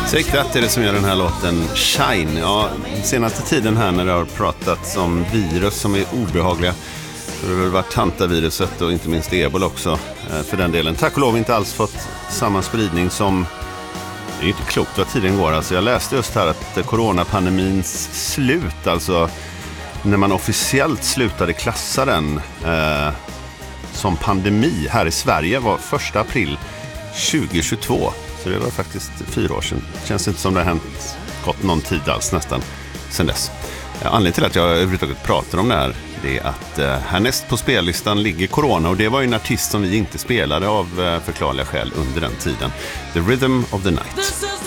Take That är det som gör den här låten Shine. Ja, senaste tiden här när det har pratats om virus som är obehagliga. Det har väl varit hantaviruset och inte minst ebola också för den delen. Tack och lov inte alls fått samma spridning som... Det är ju inte klokt vad tiden går. Alltså jag läste just här att coronapandemins slut, alltså när man officiellt slutade klassa den som pandemi här i Sverige var 1 april 2022. Så det var faktiskt 4 år sedan. Känns inte som det har gått någon tid alls nästan sedan dess. Anledningen till att jag överhuvudtaget pratar om det här är att härnäst på spellistan ligger Corona, och det var ju en artist som vi inte spelade av förklarliga skäl under den tiden. The Rhythm of the Night.